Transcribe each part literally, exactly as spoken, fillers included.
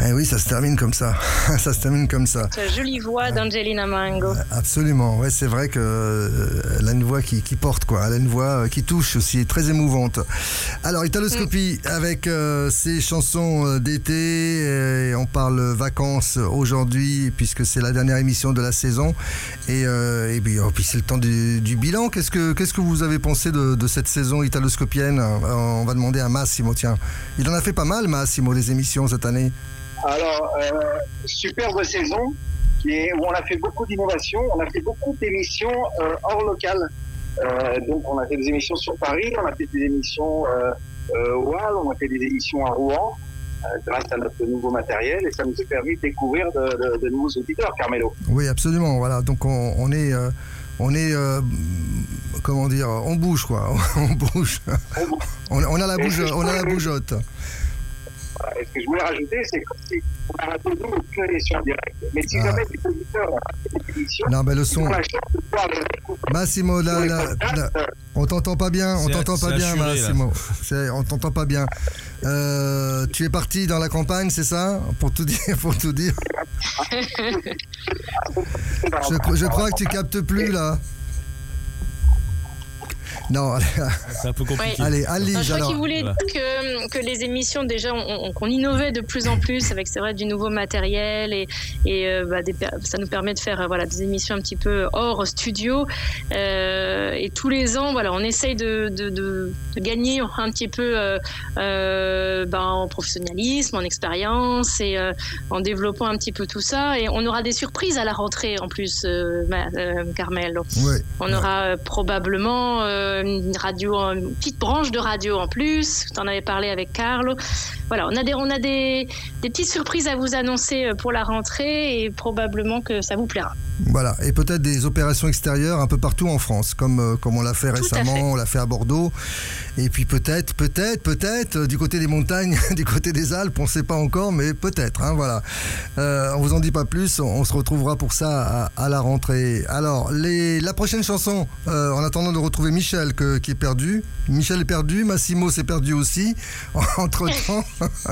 Eh oui, ça se termine comme ça. ça se termine comme ça. La jolie voix d'Angelina Mango. Absolument. Ouais, c'est vrai que euh, elle a une voix qui, qui porte, quoi. Elle a une voix qui touche aussi, très émouvante. Alors, Italoscopie mm. avec euh, ses chansons d'été. Et on parle vacances aujourd'hui puisque c'est la dernière émission de la saison. Et, euh, et puis, oh, puis c'est le temps du, du bilan. Qu'est-ce que qu'est-ce que vous avez pensé de, de cette saison italoscopienne? On va demander à Massimo. Tiens, il en a fait pas mal, Massimo, des émissions cette année. Alors, euh, superbe saison qui est, où on a fait beaucoup d'innovations, on a fait beaucoup d'émissions euh, hors local. Euh, donc, on a fait des émissions sur Paris, on a fait des émissions euh, euh, au Hall, on a fait des émissions à Rouen, euh, grâce à notre nouveau matériel, et ça nous a permis de découvrir de, de, de nouveaux auditeurs, Carmelo. Oui, absolument. Voilà. Donc, on, on est, euh, on est, euh, comment dire, on bouge, quoi. on bouge. On, on a la bouge, on a la bougeotte. Et ce que je voulais rajouter, c'est que si on a raté nous aucune émission en direct. Mais si ah. jamais des auditeurs ont des émissions, non, ben le son. De Massimo, là, là, là, on t'entend pas bien, on t'entend pas bien, assuré, Massimo. C'est, on t'entend pas bien. Euh, tu es parti dans la campagne, c'est ça? Pour tout dire, pour tout dire. je, je crois que tu captes plus là. Non, c'est un peu compliqué. Ouais. Allez, Alice, je crois alors. qu'il voulait voilà. que, que les émissions, déjà, on, on, qu'on innovait de plus en plus avec, c'est vrai, du nouveau matériel et, et euh, bah, des, ça nous permet de faire euh, voilà, des émissions un petit peu hors studio. Euh, et tous les ans, voilà, on essaye de, de, de, de gagner un petit peu euh, euh, bah, en professionnalisme, en expérience et euh, en développant un petit peu tout ça. Et on aura des surprises à la rentrée en plus, euh, euh, Carmelo. Oui. On ouais. aura euh, probablement... Euh, une radio, une petite branche de radio en plus. Tu en avais parlé avec Carlo. Voilà, on a des, on a des, des petites surprises à vous annoncer pour la rentrée et probablement que ça vous plaira. Voilà, et peut-être des opérations extérieures un peu partout en France, comme, comme on l'a fait Tout récemment, fait. on l'a fait à Bordeaux. Et puis peut-être, peut-être, peut-être, du côté des montagnes, du côté des Alpes, on ne sait pas encore, mais peut-être, hein, voilà. Euh, on vous en dit pas plus, on, on se retrouvera pour ça à, à la rentrée. Alors, les, la prochaine chanson, euh, en attendant de retrouver Michel que, qui est perdu. Michel est perdu, Massimo s'est perdu aussi, entre-temps.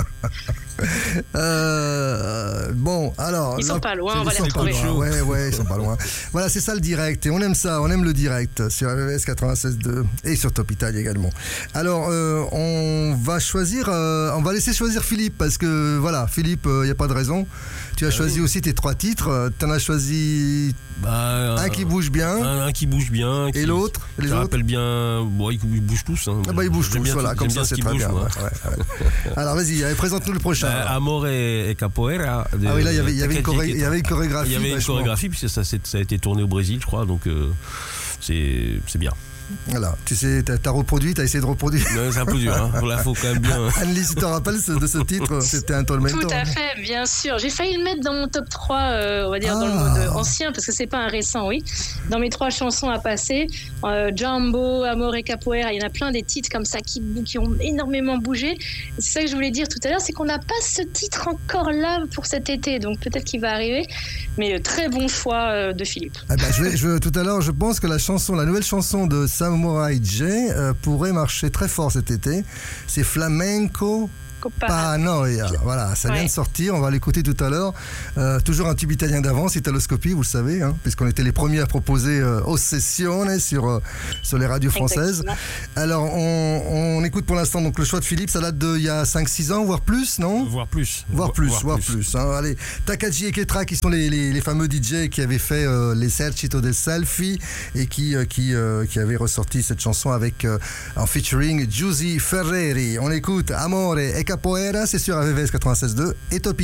euh, bon, alors... Ils sont là, pas loin, on va les retrouver. Ouais, ouais, ils sont pas loin. Voilà, c'est ça le direct, et on aime ça, on aime le direct sur R V S quatre-vingt-seize deux et sur Top Italia également. Alors, euh, on va choisir, euh, on va laisser choisir Philippe, parce que voilà, Philippe, il euh, n'y a pas de raison. Tu as euh, choisi oui. aussi tes trois titres, tu en as choisi bah, un, un qui bouge bien. Un, un qui bouge bien. Qui, et l'autre les Je rappelle bien, bon, ils, ils bougent tous. Hein. Ah bah, ils bougent j'aime tous, voilà, tout, comme ça c'est très bougent, bien. Ouais, ouais, ouais. Alors vas-y, allez, présente-nous le prochain. Euh, Amore et Capoeira. De, ah oui, là, il y avait, il y avait, une, choré- il y avait une chorégraphie. Il y avait une vachement. chorégraphie, puisque ça, ça a été tourné au Brésil, je crois, donc euh, c'est, c'est bien. Voilà, tu sais, t'as, t'as reproduit, t'as essayé de reproduire. Non, c'est un peu dur, hein. Là, faut quand même bien. Anne-Lise, tu te rappelles de ce titre? C'était un Tormento. Tout à fait, bien sûr. J'ai failli le mettre dans mon top trois, euh, on va dire, ah. dans le mode ancien, parce que c'est pas un récent, oui. Dans mes trois chansons à passer, euh, Jumbo, Amore et Capoeira, il y en a plein des titres comme ça qui, qui ont énormément bougé. Et c'est ça que je voulais dire tout à l'heure, c'est qu'on n'a pas ce titre encore là pour cet été, donc peut-être qu'il va arriver. Mais euh, très bon choix euh, de Philippe. Eh ben, je vais, je, tout à l'heure, je pense que la chanson, la nouvelle chanson de Samurai J euh, pourrait marcher très fort cet été. C'est Flamenco Paranoia. Voilà, ça vient ouais. de sortir, on va l'écouter tout à l'heure. Euh, toujours un tube italien d'avance, Italoscopie, vous le savez, hein, puisqu'on était les premiers à proposer euh, Ossessione sur, euh, sur les radios françaises. Exactement. Alors, on, on écoute pour l'instant donc le choix de Philippe, ça date d'il y a cinq six ans, voire plus, non? Voire plus. Voire plus, voire voire plus. plus hein. Allez, Takaji et Ketra, qui sont les, les, les fameux D J qui avaient fait euh, les Sercito del Selfie et qui, euh, qui, euh, qui avaient ressorti cette chanson avec euh, en featuring Giusy Ferreri. On écoute Amore et Capoeira, c'est sur R V S quatre-vingt-seize deux et Top